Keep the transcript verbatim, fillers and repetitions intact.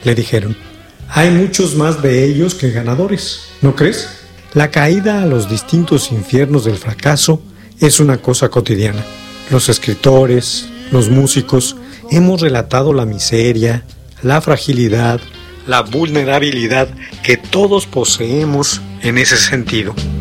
le dijeron. Hay muchos más de ellos que ganadores, ¿no crees? La caída a los distintos infiernos del fracaso es una cosa cotidiana. Los escritores, los músicos, hemos relatado la miseria, la fragilidad, la vulnerabilidad que todos poseemos en ese sentido.